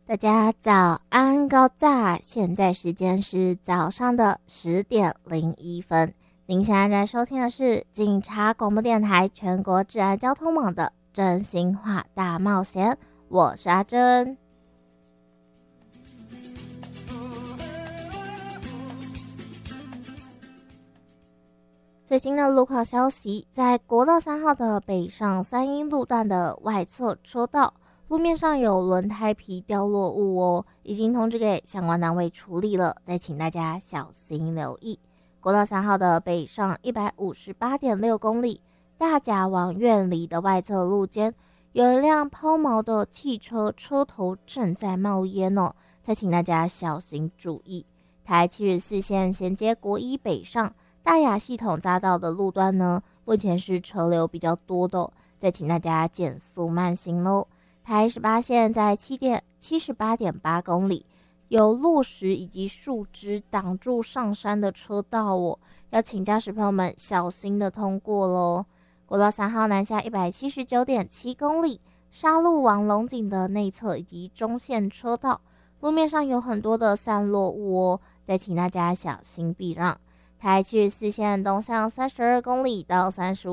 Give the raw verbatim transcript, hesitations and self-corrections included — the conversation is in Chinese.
大家早安高炸，现在时间是早上的十点零一分。您现在在收听的是警察广播电台全国治安交通网的真心话大冒险，我是阿珍。最新的路况消息，在国道三号的北上三英路段的外侧车道，路面上有轮胎皮掉落物哦，已经通知给相关单位处理了，再请大家小心留意。国道三号的北上 一百五十八点六 公里，大甲往苑里的外侧路间，有一辆抛锚的汽车车头正在冒烟哦，再请大家小心注意。台七十四线衔接国一北上大雅系统匝道的路段呢，目前是车流比较多的，再请大家减速慢行喽。台十八线在七点七十八点八公里，有落石以及树枝挡住上山的车道哦，要请驾驶朋友们小心的通过喽。国道三号南下 一百七十九点七公里，沙路往龙井的内侧以及中线车道，路面上有很多的散落物哦，再请大家小心避让。台七十四线东向三十二公里到三十五